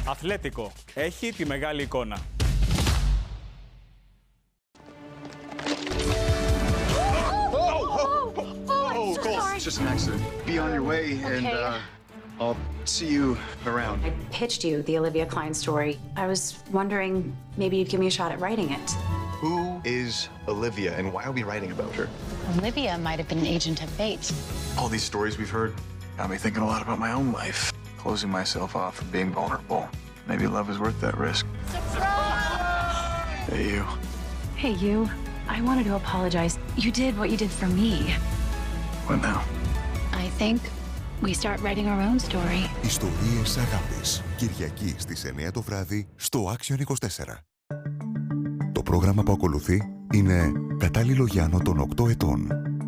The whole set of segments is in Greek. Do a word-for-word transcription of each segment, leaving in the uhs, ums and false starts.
Αθλέτικο. Έχει τη μεγάλη εικόνα. It's just an accident. Be on your way, and uh, I'll see you around. I pitched you the Olivia Klein story. I was wondering maybe you'd give me a shot at writing it. Who is Olivia, and why are we writing about her? Olivia might have been an agent of fate. All these stories we've heard got me thinking a lot about my own life. Closing myself off from being vulnerable. Maybe love is worth that risk. Surprise! Hey, you. Hey, you. I wanted to apologize. You did what you did for me. What now? I think we start writing our own story. Ιστορίες αγάπης. Κυριακή στις εννιά το βράδυ στο Action είκοσι τέσσερα. Το πρόγραμμα που ακολουθεί είναι κατάλληλο για άνω των οκτώ ετών.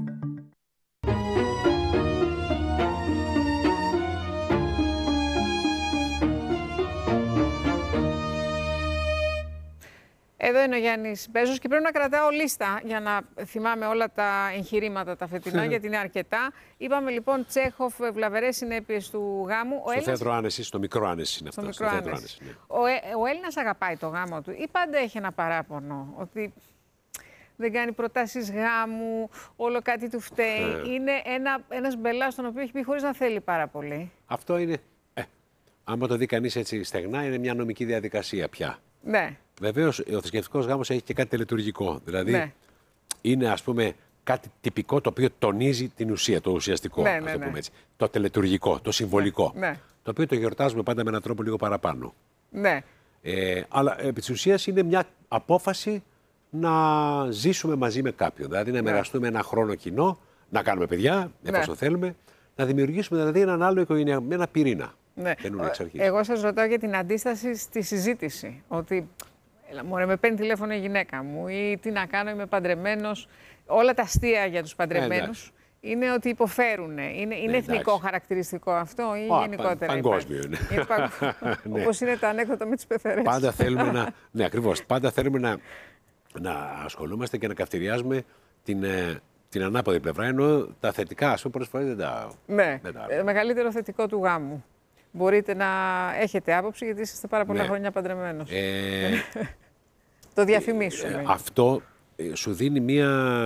Εδώ είναι ο Γιάννης Μπέζος και πρέπει να κρατάω λίστα για να θυμάμαι όλα τα εγχειρήματα τα φετινά, γιατί είναι αρκετά. Είπαμε λοιπόν Τσέχοφ, βλαβερές συνέπειες του γάμου. Στο Έλληνας... θέατρο Άνεση, στο μικρό Άνεση είναι αυτό. Στο, στο μικρό Άνεση. Ναι. Ο, ε, ο Έλληνας αγαπάει το γάμο του ή πάντα έχει ένα παράπονο ότι δεν κάνει προτάσεις γάμου, όλο κάτι του φταίει. Ε. Είναι ένα, ένας μπελάς τον οποίο έχει πει χωρίς να θέλει πάρα πολύ. Αυτό είναι, ε, άμα το δει κανείς έτσι στεγνά, είναι μια νομική διαδικασία πια. Ναι. Βεβαίως, ο θρησκευτικός γάμος έχει και κάτι τελετουργικό. Δηλαδή, ναι. είναι ας πούμε κάτι τυπικό το οποίο τονίζει την ουσία, το ουσιαστικό. Ναι, ας ναι, το ναι. πούμε έτσι. Το τελετουργικό, το συμβολικό. Ναι. Το οποίο το γιορτάζουμε πάντα με έναν τρόπο λίγο παραπάνω. Ναι. Ε, αλλά επί της ουσίας είναι μια απόφαση να ζήσουμε μαζί με κάποιον. Δηλαδή να μοιραστούμε ναι. ένα χρόνο κοινό, να κάνουμε παιδιά, εφόσον ναι. θέλουμε, να δημιουργήσουμε δηλαδή έναν άλλο οικογενειακό, ένα πυρήνα. Ναι. Εγώ σας ρωτάω για την αντίσταση στη συζήτηση. Ότι μωρέ, με παίρνει τηλέφωνο η γυναίκα μου ή τι να κάνω, είμαι παντρεμένος. Όλα τα αστεία για τους παντρεμένους ε, είναι ότι υποφέρουν. Είναι, είναι ε, εθνικό χαρακτηριστικό αυτό ή Ά, γενικότερα? Παγκόσμιο είναι. είναι παγκ... ναι. Όπως είναι τα ανέκδοτα με τις πεθερές. Πάντα θέλουμε να, ναι, ακριβώς. Πάντα θέλουμε να, να ασχολούμαστε και να καυτηριάζουμε την, την ανάποδη πλευρά. Ενώ τα θετικά, ας πούμε, πολλές φορές δεν τα... Ναι, δεν τα... Ε, μεγαλύτερο θετικό του γάμου. Μπορείτε να έχετε άποψη, γιατί είστε πάρα πολλά ναι. χρόνια παντρεμένος. Ε... Το διαφημίσουμε. Ε, αυτό ε, σου δίνει μία...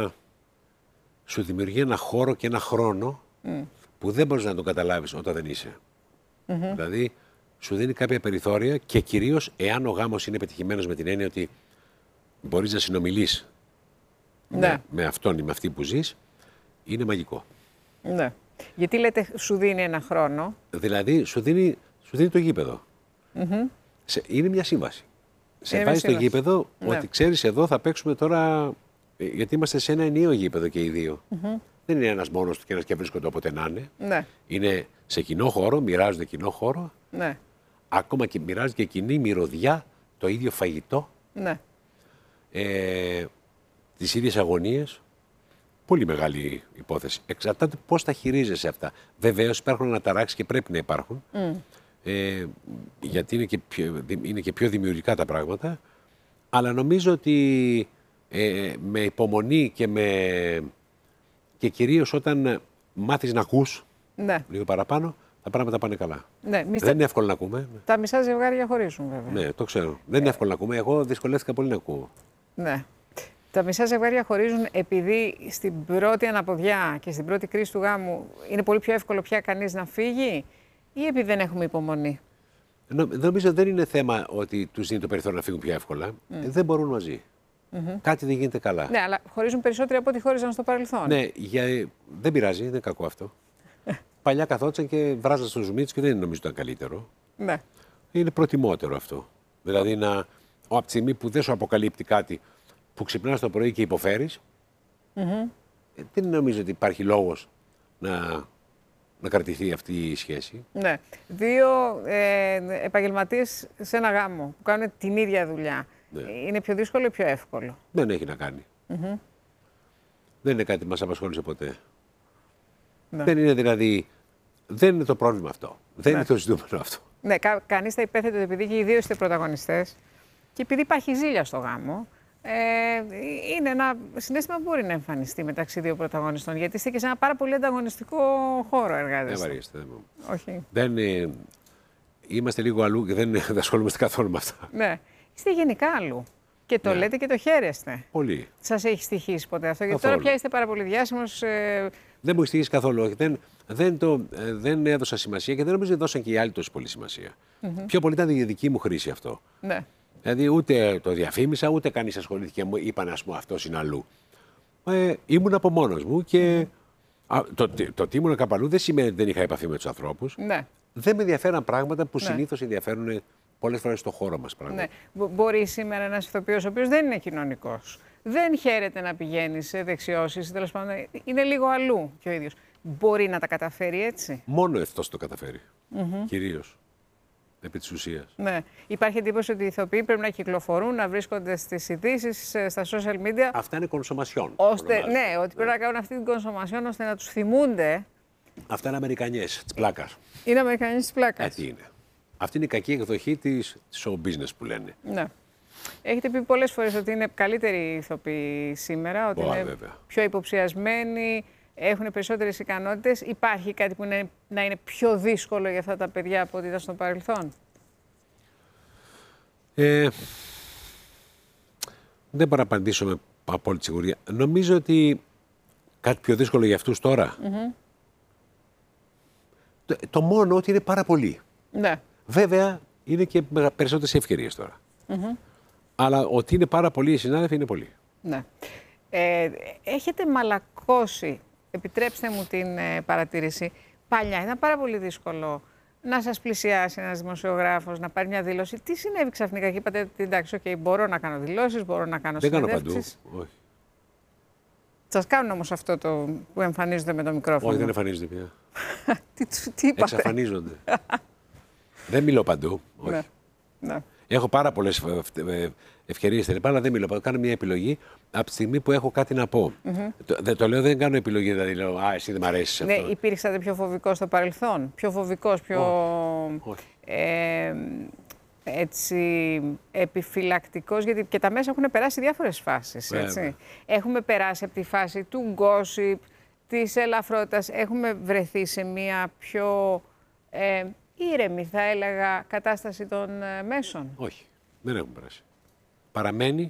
σου δημιουργεί ένα χώρο και ένα χρόνο mm. που δεν μπορείς να τον καταλάβεις όταν δεν είσαι. Mm-hmm. Δηλαδή, σου δίνει κάποια περιθώρια και κυρίως εάν ο γάμος είναι πετυχημένος με την έννοια ότι μπορείς να συνομιλείς ναι. με, με αυτόν ή με αυτή που ζεις, είναι μαγικό. Ναι. Γιατί λέτε σου δίνει ένα χρόνο? Δηλαδή, σου δίνει, σου δίνει το γήπεδο. Mm-hmm. Σε, είναι μια σύμβαση. Σε βάζει στο γήπεδο ναι. ότι ξέρεις εδώ θα παίξουμε τώρα, γιατί είμαστε σε ένα ενιαίο γήπεδο και οι δύο. Mm-hmm. Δεν είναι ένας μόνος του και ένας και βρίσκονται όποτε να είναι. Ναι. Είναι σε κοινό χώρο, μοιράζονται κοινό χώρο. Ναι. Ακόμα και μοιράζονται και κοινή μυρωδιά, το ίδιο φαγητό. Ναι. Ε, τις ίδιες αγωνίες. Πολύ μεγάλη υπόθεση. Εξαρτάται πώς τα χειρίζεσαι αυτά. Βεβαίως υπάρχουν αναταράξεις και πρέπει να υπάρχουν. Mm. Ε, γιατί είναι και, πιο, είναι και πιο δημιουργικά τα πράγματα. Αλλά νομίζω ότι ε, με υπομονή και, με, και κυρίως όταν μάθεις να ακούς ναι. λίγο παραπάνω, τα πράγματα πάνε καλά. Ναι, δεν τα... είναι εύκολο να ακούμε. Τα μισά ζευγάρια χωρίζουν βέβαια. Ναι, το ξέρω. Δεν είναι εύκολο να ακούμε. Εγώ δυσκολεύτηκα πολύ να ακούω. Ναι. Τα μισά ζευγάρια χωρίζουν επειδή στην πρώτη αναποδιά και στην πρώτη κρίση του γάμου είναι πολύ πιο εύκολο πια κανείς να φύγει, ή επειδή δεν έχουμε υπομονή? Νο, νομίζω δεν είναι θέμα ότι τους δίνει το περιθώριο να φύγουν πιο εύκολα. Mm. Δεν μπορούν μαζί. Mm-hmm. Κάτι δεν γίνεται καλά. Ναι, αλλά χωρίζουν περισσότεροι από ό,τι χώριζαν στο παρελθόν. Ναι, για... δεν πειράζει, δεν είναι κακό αυτό. Παλιά καθόντουσαν και βράζαν στο ζουμί τους και δεν νομίζω ότι ήταν καλύτερο. Ναι. Είναι προτιμότερο αυτό. Δηλαδή, να... από τη στιγμή που δεν σου αποκαλύπτει κάτι, που ξυπνάς το πρωί και υποφέρεις, mm-hmm. δεν νομίζω ότι υπάρχει λόγος να, να κρατηθεί αυτή η σχέση. Ναι. Δύο ε, επαγγελματίες σε ένα γάμο που κάνουν την ίδια δουλειά. Ναι. Είναι πιο δύσκολο ή πιο εύκολο? Δεν έχει να κάνει. Mm-hmm. Δεν είναι κάτι που μας απασχόλησε ποτέ. Ναι. Δεν είναι δηλαδή, δεν είναι το πρόβλημα αυτό. Δεν ναι. είναι το ζητούμενο αυτό. Ναι, κα, κανείς θα υπέθετε ότι επειδή και οι δύο είστε πρωταγωνιστές και επειδή υπάρχει ζήλια στο γάμο, Ε, είναι ένα συναίσθημα που μπορεί να εμφανιστεί μεταξύ δύο πρωταγωνιστών, γιατί είστε και σε ένα πάρα πολύ ανταγωνιστικό χώρο εργάζεστε. Δεν βαριέστε. Όχι. Δεν, ε, είμαστε λίγο αλλού και δεν, δεν ασχολούμαστε καθόλου με αυτά. Ναι. Είστε γενικά αλλού. Και το Ναι. λέτε και το χαίρεστε. Πολύ. Σας έχει στοιχήσει ποτέ αυτό? Γιατί Καθόλου. τώρα πια είστε πάρα πολύ διάσημος. Ε... Δεν μου έχει στοιχήσει καθόλου. Όχι. Δεν, δεν, το, ε, δεν έδωσα σημασία και δεν νομίζω ότι δώσαν και οι άλλοι τόσο πολύ σημασία. Mm-hmm. Πιο πολύ ήταν η δική μου χρήση αυτό. Ναι. Δηλαδή ούτε το διαφήμισα, ούτε κανείς ασχολήθηκε και μου είπαν, ας πούμε, αυτός είναι αλλού. Ε, ήμουν από μόνος μου και α, το, το, το ότι ήμουν κάπου αλλού δεν σημαίνει ότι δεν είχα επαφή με τους ανθρώπους. Ναι. Δεν με ενδιαφέραν πράγματα που Ναι. συνήθως ενδιαφέρουν πολλές φορές στο χώρο μας. Ναι. Μπο- Μπορεί σήμερα ένας ηθοποιός ο οποίος δεν είναι κοινωνικός, δεν χαίρεται να πηγαίνει σε δεξιώσεις, τέλος πάντων, είναι λίγο αλλού και ο ίδιος. Μπορεί να τα καταφέρει έτσι? Μόνο αυτός το καταφέρει. Mm-hmm. Κυρίως. Επί της ουσίας. Ναι. Υπάρχει εντύπωση ότι οι ηθοποιοί πρέπει να κυκλοφορούν, να βρίσκονται στις ειδήσεις, ε, στα social media. Αυτά είναι κονσομασιόν. Ώστε, ονομάζεται. ναι, ότι πρέπει να κάνουν αυτή την κονσομασιόν ώστε να τους θυμούνται. Αυτά είναι Αμερικανιές, της πλάκας. Είναι Αμερικανοί της πλάκας. Έτσι είναι. Αυτή είναι η κακή εκδοχή της show business που λένε. Ναι. Έχετε πει πολλές φορές ότι είναι καλύτεροι ηθοποιοί σήμερα, ότι Ω, είναι βέβαια. πιο υποψιασμένοι, έχουν περισσότερες ικανότητες. Υπάρχει κάτι που είναι, να είναι πιο δύσκολο για αυτά τα παιδιά από ό,τι ήταν στο παρελθόν? Ε, δεν μπορώ να απαντήσω με απόλυτη σιγουριά. Νομίζω ότι κάτι πιο δύσκολο για αυτούς τώρα. Mm-hmm. Το, το μόνο ότι είναι πάρα πολλοί. Ναι. Βέβαια, είναι και μεγα- περισσότερες ευκαιρίες τώρα. Mm-hmm. Αλλά ότι είναι πάρα πολλοί οι συνάδελφοι είναι πολλοί. Ναι. Ε, έχετε μαλακώσει, επιτρέψτε μου την ε, παρατήρηση, παλιά ήταν πάρα πολύ δύσκολο να σας πλησιάσει ένας δημοσιογράφος, να πάρει μια δήλωση. Τι συνέβη ξαφνικά και είπατε, εντάξει, okay, μπορώ να κάνω δηλώσεις, μπορώ να κάνω Δεν κάνω παντού. συνεντεύξεις. Όχι. Σας κάνουν όμως αυτό το που εμφανίζονται με το μικρόφωνο? Όχι, δεν εμφανίζονται πια. τι, τι είπατε? Εξαφανίζονται. Δεν μιλώ παντού. Όχι. Ναι. Ναι. Έχω πάρα πολλές ευκαιρίες τελικά, αλλά δεν μιλώ παντού. Κάνω μια επιλογή από τη στιγμή που έχω κάτι να πω. Mm-hmm. Το, δεν το λέω, δεν κάνω επιλογή, δηλαδή λέω, α, εσύ δεν μ' αρέσει Ναι, αυτό. υπήρξατε πιο φοβικός στο παρελθόν, πιο φοβικός, πιο Όχι. ε, έτσι επιφυλακτικός, γιατί και τα μέσα έχουν περάσει διάφορες φάσεις, έτσι. Βέβαια. Έχουμε περάσει από τη φάση του gossip, της ελαφρότητας, έχουμε βρεθεί σε μια πιο ε, ήρεμη, θα έλεγα, κατάσταση των ε, μέσων. Όχι, δεν έχουμε περάσει. Παραμένει,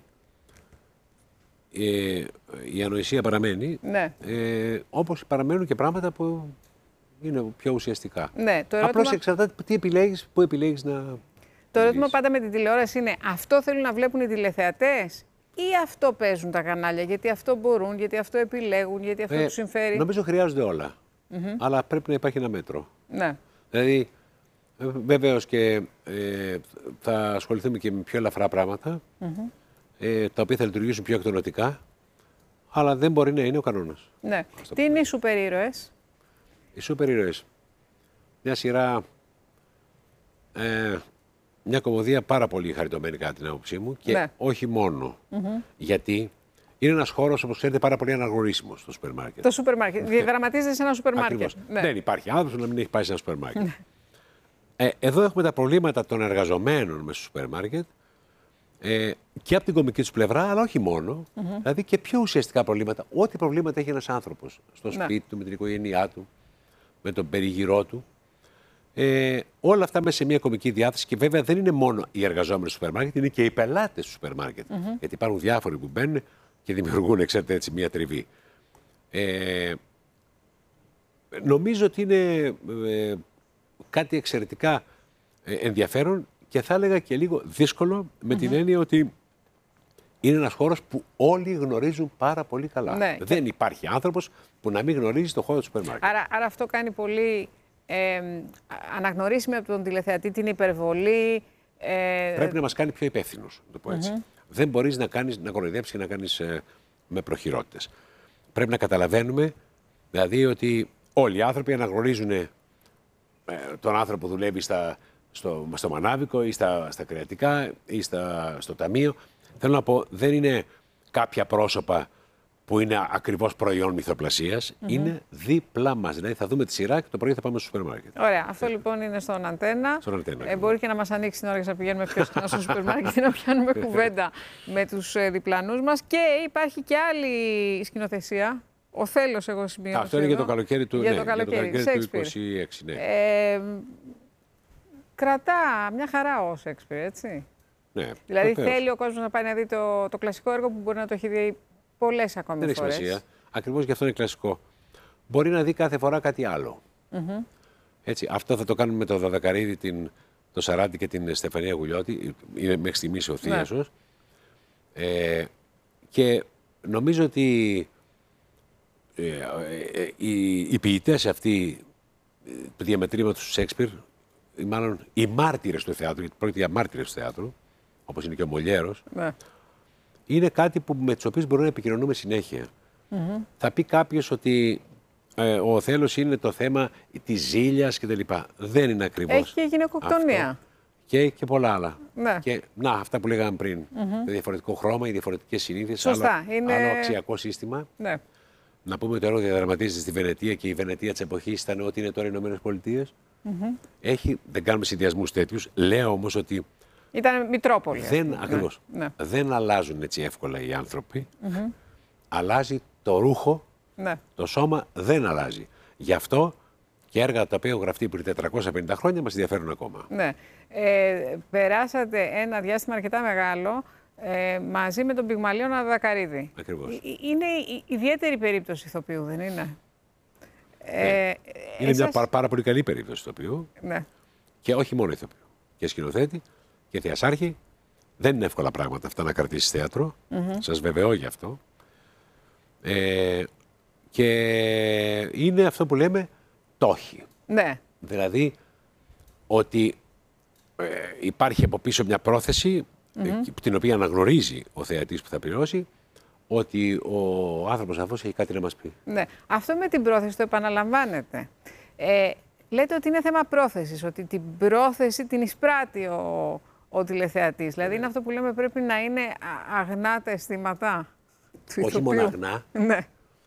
ε, η ανοησία παραμένει, Ναι. ε, όπως παραμένουν και πράγματα που είναι πιο ουσιαστικά. Ναι, το ερώτημα, Απλώς εξαρτάται τι επιλέγεις, πού επιλέγεις να... το ερώτημα πάντα με την τηλεόραση είναι, αυτό θέλουν να βλέπουν οι τηλεθεατές ή αυτό παίζουν τα κανάλια, γιατί αυτό μπορούν, γιατί αυτό επιλέγουν, γιατί αυτό Ε, τους συμφέρει? Νομίζω χρειάζονται όλα, mm-hmm. αλλά πρέπει να υπάρχει ένα μέτρο. Ναι. Δηλαδή, ε, βεβαίως και ε, θα ασχοληθούμε και με πιο ελαφρά πράγματα, mm-hmm. ε, τα οποία θα λειτουργήσουν πιο εκτονωτικά, αλλά δεν μπορεί να είναι ο κανόνας. Ναι. Τι είναι οι σούπερ ήρωες? Οι σούπερ ήρωες. Μια σειρά, ε, μια κομμωδία πάρα πολύ χαριτωμένη κατά την άποψή μου και Ναι. όχι μόνο. Mm-hmm. Γιατί είναι ένας χώρος, όπως ξέρετε, πάρα πολύ αναγνωρίσιμος στο σούπερ μάρκετ. Το σούπερ μάρκετ. Διαδραματίζεται σε ένα σούπερ μάρκετ. Ακριβώς. Ναι. Δεν υπάρχει άνθρωπος που να μην έχει πάει σε ένα σούπερ μάρκετ. Ε, εδώ έχουμε τα προβλήματα των εργαζομένων μέσα στο σούπερ μάρκετ ε, και από την κομική τους πλευρά, αλλά όχι μόνο. Mm-hmm. Δηλαδή και πιο ουσιαστικά προβλήματα. Ό,τι προβλήματα έχει ένας άνθρωπος στο Ναι. σπίτι του, με την οικογένειά του, με τον περιγυρό του. Ε, όλα αυτά μέσα σε μια κομική διάθεση και βέβαια δεν είναι μόνο οι εργαζόμενοι στο σούπερ μάρκετ, είναι και οι πελάτες του σούπερ μάρκετ. Mm-hmm. Γιατί υπάρχουν διάφοροι που μπαίνουν και δημιουργούν, ξέρετε, έτσι, μια τριβή. Ε, νομίζω ότι είναι ε, κάτι εξαιρετικά ε, ενδιαφέρον και θα έλεγα και λίγο δύσκολο με mm-hmm. την έννοια ότι είναι ένας χώρος που όλοι γνωρίζουν πάρα πολύ καλά. Ναι. Δεν υπάρχει άνθρωπος που να μην γνωρίζει το χώρο του σούπερ μάρκετ. Άρα, άρα αυτό κάνει πολύ ε, αναγνωρίσιμη από τον τηλεθεατή την υπερβολή. Ε, Πρέπει να μας κάνει πιο υπεύθυνους, να το πω έτσι. Mm-hmm. Δεν μπορείς να, κάνεις, να κοροϊδέψεις και να κάνεις ε, με προχειρότητες. Πρέπει να καταλαβαίνουμε, δηλαδή, ότι όλοι οι άνθρωποι αναγνωρίζουν ε, τον άνθρωπο που δουλεύει στα, στο, στο μανάβικο ή στα, στα κρεατικά ή στα, στο ταμείο. Θέλω να πω, δεν είναι κάποια πρόσωπα που είναι ακριβώς προϊόν μυθοπλασίας, mm-hmm. είναι δίπλα μας. Δηλαδή θα δούμε τη σειρά και το πρωί θα πάμε στο σούπερ μάρκετ. Ωραία. Αυτό λοιπόν είναι στον Αντένα. Στον Αντένα. Ε, μπορεί και να μας ανοίξει την ώρα να πηγαίνουμε πιο συχνά στο σούπερ μάρκετ ή να πιάνουμε κουβέντα με τους ε, διπλανούς μας. Και υπάρχει και άλλη σκηνοθεσία. Ο Θέλος, εγώ σημείωσα. Αυτό είναι για το καλοκαίρι του, για ναι, το καλοκαίρι, για το καλοκαίρι του Shakespeare. είκοσι έξι. Ναι. Ε, κρατά μια χαρά ο Σέξπιρ, έτσι. Ναι, Δηλαδή βεβαίως. θέλει ο κόσμος να πάει να δει το, το κλασικό έργο που μπορεί να το έχει δει πολλές ακόμη Δεν έχει φορές. σημασία. Ακριβώς γι' αυτό είναι κλασικό. Μπορεί να δει κάθε φορά κάτι άλλο. Mm-hmm. Έτσι, αυτό θα το κάνουμε με το Δαδακαρίδη, την, το Σαράντι και την Στεφανία Γουλιώτη. Είναι μέχρι στιγμής ο θίασος. Ναι. Ε, και νομίζω ότι ε, ε, ε, οι, οι ποιητές αυτοί του διαμετρήματος του Σέξπιρ, ή μάλλον οι μάρτυρες του θεάτρου, γιατί πρόκειται για μάρτυρες του θεάτρου, όπως είναι και ο Μολιέρος, Ναι. είναι κάτι που, με τους οποίους μπορούμε να επικοινωνούμε συνέχεια. Mm-hmm. Θα πει κάποιος ότι ε, ο Οθέλος είναι το θέμα της ζήλιας κτλ. Δεν είναι ακριβώς. Έχει και γυναικοκτονία. Αυτό. Και, και πολλά άλλα. Ναι. Και, να, αυτά που λέγαμε πριν. Mm-hmm. Το διαφορετικό χρώμα, οι διαφορετικές συνήθειες, Σωστά. άλλο, Είναι... άλλο αξιακό σύστημα. Ναι. Να πούμε ότι το έργο διαδραματίζεται στη Βενετία και η Βενετία της εποχής ήταν ό,τι είναι τώρα οι Ηνωμένες Πολιτείες. Mm-hmm. Έχει, δεν κάνουμε συνδυασμούς τέτοιους. Λέω όμως ότι ήταν Μητρόπολη. δεν, ακριβώς, ναι. δεν αλλάζουν έτσι εύκολα οι άνθρωποι. Mm-hmm. Αλλάζει το ρούχο, ναι. το σώμα δεν αλλάζει. Γι' αυτό και έργα τα οποία έχουν γραφτεί πριν τετρακόσια πενήντα χρόνια μας ενδιαφέρουν ακόμα. Ναι. Ε, περάσατε ένα διάστημα αρκετά μεγάλο ε, μαζί με τον Πυγμαλίωνα Δαδακαρίδη. Ακριβώς. Ε, είναι ιδιαίτερη περίπτωση ηθοποιού, δεν είναι? Ναι. Ε, είναι εσάς... μια πάρα, πάρα πολύ καλή περίπτωση ηθοποιού. Ναι. Και όχι μόνο ηθοποιού. Και σκηνοθέτη και θεασάρχη. Δεν είναι εύκολα πράγματα αυτά να κρατήσεις θέατρο. Mm-hmm. Σας βεβαιώ γι' αυτό. Ε, και είναι αυτό που λέμε τόχι. Ναι. Δηλαδή ότι ε, υπάρχει από πίσω μια πρόθεση mm-hmm. ε, την οποία αναγνωρίζει ο θεατής που θα πληρώσει, ότι ο άνθρωπος αυτός έχει κάτι να μας πει. Ναι. Αυτό με την πρόθεση το επαναλαμβάνετε. Ε, λέτε ότι είναι θέμα πρόθεσης, ότι την πρόθεση την εισπράττει ο, ο τηλεθεατής. Δηλαδή είναι αυτό που λέμε πρέπει να είναι αγνά τα αισθήματα του Όχι ηθοποιού. μόνο αγνά, ναι.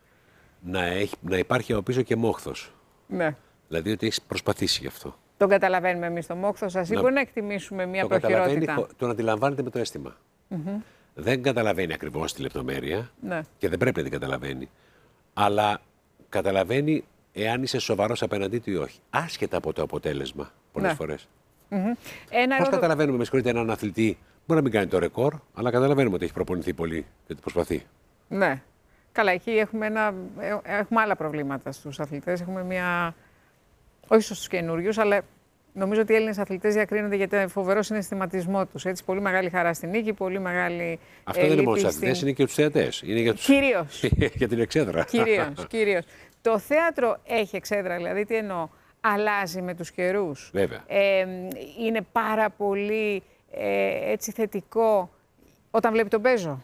να, έχει, να υπάρχει από πίσω και μόχθος. Ναι. Δηλαδή ότι έχεις προσπαθήσει γι' αυτό. Τον καταλαβαίνουμε εμείς το μόχθο σας ή να... μπορεί να εκτιμήσουμε μια το προχειρότητα? Τον αντιλαμβάνεται με το αίσθημα. Mm-hmm. Δεν καταλαβαίνει ακριβώς τη λεπτομέρεια ναι. και δεν πρέπει να την καταλαβαίνει. Αλλά καταλαβαίνει εάν είσαι σοβαρός απέναντί του ή όχι. Άσχετα από το αποτέλεσμα πολλές ναι. φορές. Mm-hmm. Ένα Πώς ερώτο... καταλαβαίνουμε, με συγχωρείτε, έναν αθλητή μπορεί να μην κάνει το ρεκόρ, αλλά καταλαβαίνουμε ότι έχει προπονηθεί πολύ και ότι προσπαθεί. Ναι. Καλά, εκεί έχουμε, ένα... έχουμε άλλα προβλήματα στους αθλητές. Έχουμε μια... όχι στους καινούριους, αλλά νομίζω ότι οι Έλληνες αθλητές διακρίνονται για το φοβερό συναισθηματισμό τους. Έτσι, πολύ μεγάλη χαρά στην νίκη, πολύ μεγάλη. Αυτό δεν είναι μόνο στους αθλητές, στην... είναι και τους θεατές. Είναι για τους... Κυρίως. για την εξέδρα. Κυρίως, κυρίως. Το θέατρο έχει εξέδρα, δηλαδή τι εννοώ? Αλλάζει με τους καιρούς. Βέβαια. Ε, είναι πάρα πολύ ε, έτσι θετικό όταν βλέπει τον Μπέζο.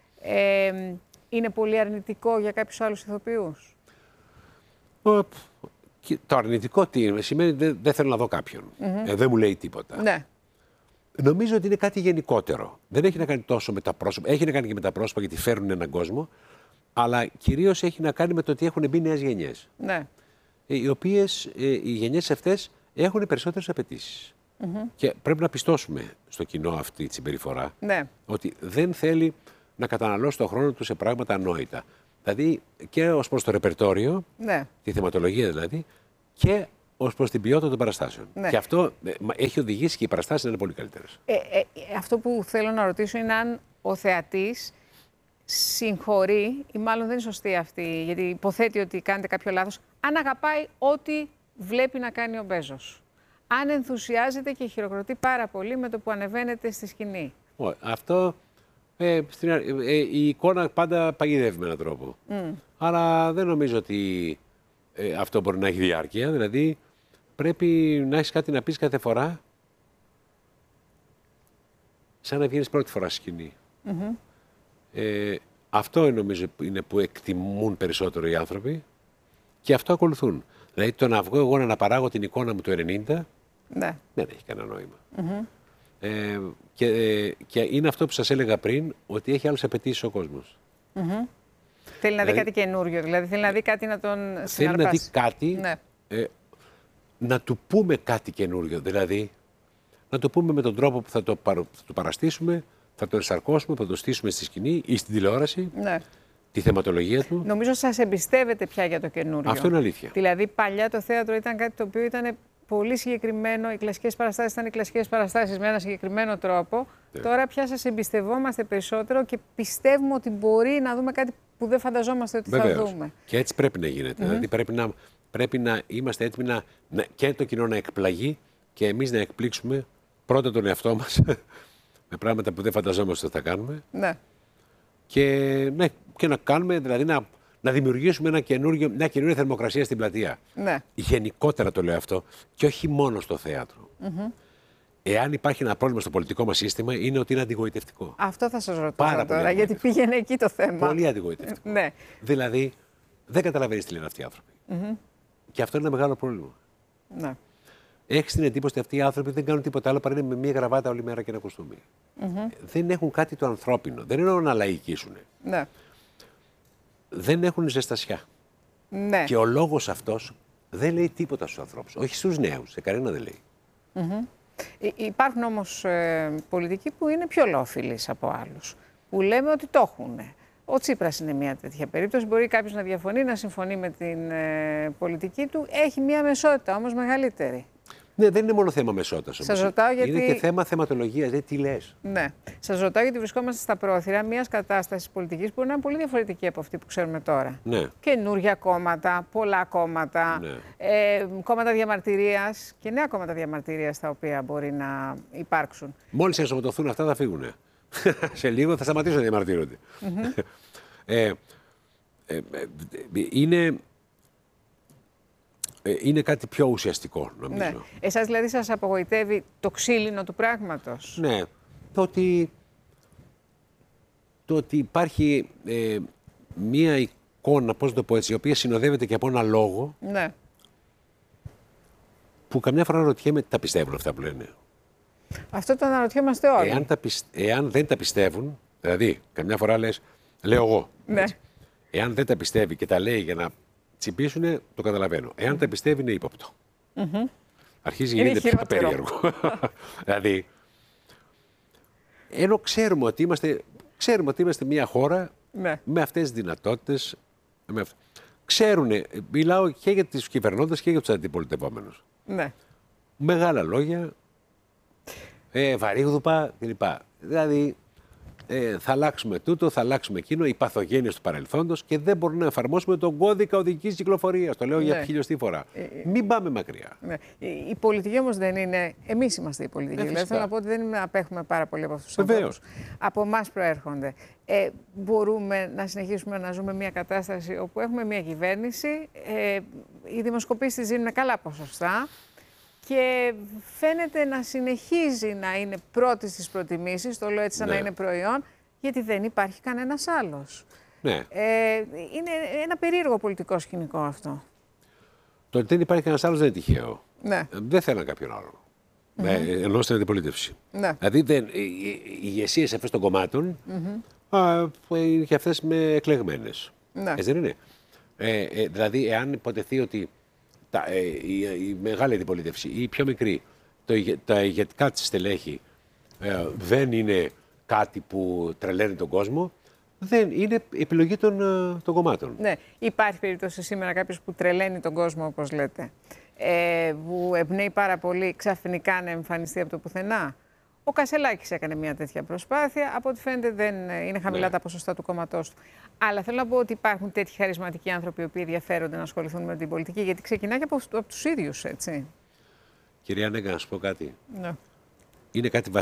Ε, είναι πολύ αρνητικό για κάποιους άλλους ηθοποιούς. Ο... Το αρνητικό τι είναι, σημαίνει δεν, δεν θέλω να δω κάποιον. Mm-hmm. Ε, δεν μου λέει τίποτα. Ναι. Νομίζω ότι είναι κάτι γενικότερο. Δεν έχει να κάνει τόσο με τα πρόσωπα. Έχει να κάνει και με τα πρόσωπα γιατί φέρνουν έναν κόσμο. Αλλά κυρίως έχει να κάνει με το ότι έχουν μπει νέες γενιές. Ναι. Ε, οι οποίες, ε, οι γενιές αυτές έχουν περισσότερες απαιτήσεις. Mm-hmm. Και πρέπει να πιστώσουμε στο κοινό αυτή τη συμπεριφορά. Ναι. Ότι δεν θέλει να καταναλώσει τον χρόνο του σε πράγματα ανόητα. Δηλαδή και ως προς το ρεπερτόριο, ναι. τη θεματολογία δηλαδή, και ως προς την ποιότητα των παραστάσεων. Ναι. Και αυτό ε, έχει οδηγήσει και οι παραστάσεις να είναι πολύ καλύτερες. Ε, ε, αυτό που θέλω να ρωτήσω είναι αν ο θεατής συγχωρεί, ή μάλλον δεν είναι σωστή αυτή, γιατί υποθέτει ότι κάνετε κάποιο λάθος, αν αγαπάει ό,τι βλέπει να κάνει ο Μπέζος. Αν ενθουσιάζεται και χειροκροτεί πάρα πολύ με το που ανεβαίνετε στη σκηνή. Ω, αυτό... Ε, στην, ε, ε, η εικόνα πάντα παγιδεύει με έναν τρόπο. Mm. Αλλά δεν νομίζω ότι ε, αυτό μπορεί να έχει διάρκεια. Δηλαδή πρέπει να έχεις κάτι να πεις κάθε φορά σαν να βγαίνεις πρώτη φορά στη σκηνή. Mm-hmm. Ε, αυτό νομίζω είναι που εκτιμούν περισσότερο οι άνθρωποι και αυτό ακολουθούν. Δηλαδή το να βγω εγώ να αναπαράγω την εικόνα μου του ενενήντα ναι. δεν έχει κανένα νόημα. Mm-hmm. Ε, και, ε, και είναι αυτό που σας έλεγα πριν, ότι έχει άλλες απαιτήσεις ο κόσμος. Mm-hmm. Θέλει να δει δηλαδή, κάτι καινούριο, δηλαδή θέλει να δει κάτι να τον συναρπάσει. Θέλει να δει κάτι, ναι. ε, να του πούμε κάτι καινούριο, δηλαδή να το πούμε με τον τρόπο που θα το, παρα, θα το παραστήσουμε, θα το ενσαρκώσουμε, θα το στήσουμε στη σκηνή ή στην τηλεόραση, ναι. τη θεματολογία του. Νομίζω σας εμπιστεύετε πια για το καινούριο. Αυτό είναι αλήθεια. Δηλαδή παλιά το θέατρο ήταν κάτι το οποίο ήταν πολύ συγκεκριμένο. Οι κλασικές παραστάσεις ήταν οι κλασικές παραστάσεις με ένα συγκεκριμένο τρόπο. Ναι. Τώρα πια σας εμπιστευόμαστε περισσότερο και πιστεύουμε ότι μπορεί να δούμε κάτι που δεν φανταζόμαστε ότι Βεβαίως. θα δούμε. Και έτσι πρέπει να γίνεται. Mm-hmm. Δηλαδή πρέπει να, πρέπει να είμαστε έτοιμοι να, να, και το κοινό να εκπλαγεί και εμείς να εκπλήξουμε πρώτα τον εαυτό μας με πράγματα που δεν φανταζόμαστε ότι θα κάνουμε. Ναι. Και, ναι, και να κάνουμε, δηλαδή να, να δημιουργήσουμε ένα καινούργιο, μια καινούργια θερμοκρασία στην πλατεία. Ναι. Γενικότερα το λέω αυτό και όχι μόνο στο θέατρο. Mm-hmm. Εάν υπάρχει ένα πρόβλημα στο πολιτικό μας σύστημα, είναι ότι είναι αντιγοητευτικό. Αυτό θα σας ρωτήσω Πάρα τώρα, πολύ γιατί πήγαινε εκεί το θέμα. Πολύ αντιγοητευτικό. Ναι. Δηλαδή, δεν καταλαβαίνεις τι λένε αυτοί οι άνθρωποι. Mm-hmm. Και αυτό είναι ένα μεγάλο πρόβλημα. Ναι. Έχεις την εντύπωση ότι αυτοί οι άνθρωποι δεν κάνουν τίποτα άλλο παρά είναι με μία γραβάτα όλη μέρα και ένα κουστούμι. Mm-hmm. Δεν έχουν κάτι το ανθρώπινο. Δεν είναι να λαϊκίσουν. Ναι. Δεν έχουν ζεστασιά. Ναι. Και ο λόγος αυτός δεν λέει τίποτα στους ανθρώπους. Όχι στους νέους. Σε κανένα δεν λέει. Mm-hmm. Υπάρχουν όμως ε, πολιτικοί που είναι πιο λόφιλοι από άλλους. Που λέμε ότι το έχουν. Ο Τσίπρας είναι μια τέτοια περίπτωση. Μπορεί κάποιος να διαφωνεί, να συμφωνεί με την ε, πολιτική του. Έχει μια μεσότητα όμως μεγαλύτερη. Ναι, δεν είναι μόνο θέμα μεσότητας. Σας ρωτάω γιατί... Είναι και θέμα θεματολογίας. Δηλαδή, τι λες. Ναι. Σας ρωτάω γιατί βρισκόμαστε στα πρόθυρα μιας κατάστασης πολιτικής που είναι πολύ διαφορετική από αυτή που ξέρουμε τώρα. Ναι. Καινούργια κόμματα, πολλά κόμματα, Ναι. ε, κόμματα διαμαρτυρίας και νέα κόμματα διαμαρτυρίας τα οποία μπορεί να υπάρξουν. Μόλις ενσωματωθούν αυτά θα φύγουν. Σε λίγο θα σταματήσουν να διαμαρτύρονται. Mm-hmm. ε, ε, ε, είναι... Είναι κάτι πιο ουσιαστικό, νομίζω. Ναι. Εσάς δηλαδή σας απογοητεύει το ξύλινο του πράγματος. Ναι. Το ότι, το ότι υπάρχει ε, μία εικόνα, πώς να το πω έτσι, η οποία συνοδεύεται και από ένα λόγο, Ναι. που καμιά φορά ρωτιέμαι τι τα πιστεύουν αυτά που λένε. Αυτό το αναρωτιόμαστε όλοι. Εάν, τα πιστε... Εάν δεν τα πιστεύουν, δηλαδή, καμιά φορά λες, λέω εγώ. Ναι. Έτσι. Εάν δεν τα πιστεύει και τα λέει για να τσιμπήσουνε, το καταλαβαίνω. Εάν mm-hmm. τα πιστεύει, είναι ύποπτο. Mm-hmm. Αρχίζει και γίνεται πιο περίεργο. Δηλαδή, ενώ ξέρουμε ότι είμαστε, ξέρουμε ότι είμαστε μια χώρα ναι. με αυτές τις δυνατότητες. Με αυ... Ξέρουνε, μιλάω και για τους κυβερνώντες και για τους αντιπολιτευόμενους. Ναι. Μεγάλα λόγια, ε, βαρύγδουπα κλπ. Δηλαδή, ε, θα αλλάξουμε τούτο, θα αλλάξουμε εκείνο, οι παθογένειες του παρελθόντος και δεν μπορούμε να εφαρμόσουμε τον κώδικα οδικής κυκλοφορίας. Το λέω ναι. για χιλιοστή φορά. Ε, ε, Μην πάμε μακριά. Ναι. Η πολιτική όμως δεν είναι. Εμείς είμαστε η πολιτική. Ε, δηλαδή θέλω να πω ότι δεν απέχουμε πάρα πολύ από αυτούς τους ανθρώπους. Από εμάς προέρχονται. Ε, μπορούμε να συνεχίσουμε να ζούμε μια κατάσταση όπου έχουμε μια κυβέρνηση. Ε, οι δημοσκοπήσεις δίνουν καλά ποσοστά. Και φαίνεται να συνεχίζει να είναι πρώτη στις προτιμήσεις, το λέω έτσι σαν ναι. να είναι προϊόν, γιατί δεν υπάρχει κανένας άλλος. Ναι. Ε, είναι ένα περίεργο πολιτικό σκηνικό αυτό. Το ότι δεν υπάρχει κανένας άλλος δεν είναι τυχαίο. Ναι. Ε, δεν θέλαν κάποιον άλλον. Mm-hmm. Ε, ενώ στην αντιπολίτευση. Ναι. Δηλαδή δεν, οι, οι ηγεσίες αυτές των κομμάτων mm-hmm. α, είναι και αυτές με εκλεγμένες. Ναι. Έτσι δεν είναι. Ε, ε, δηλαδή, εάν υποτεθεί ότι Τα, ε, η, η μεγάλη αντιπολίτευση ή η πιο μικρή, το, τα ηγετικά της στελέχη ε, δεν είναι κάτι που τρελαίνει τον κόσμο, δεν είναι επιλογή των, των κομμάτων. Ναι, υπάρχει περίπτωση σήμερα κάποιος που τρελαίνει τον κόσμο, όπως λέτε, ε, που εμπνέει πάρα πολύ ξαφνικά να εμφανιστεί από το πουθενά. Ο Κασελάκης έκανε μια τέτοια προσπάθεια. Από ό,τι φαίνεται δεν είναι χαμηλά ναι. τα ποσοστά του κόμματός του. Αλλά θέλω να πω ότι υπάρχουν τέτοιοι χαρισματικοί άνθρωποι οι οποίοι ενδιαφέρονται να ασχοληθούν με την πολιτική, γιατί ξεκινάει και από, από τους ίδιους, έτσι. Κυρία Νέγκα, να σου πω κάτι. Ναι. Είναι κάτι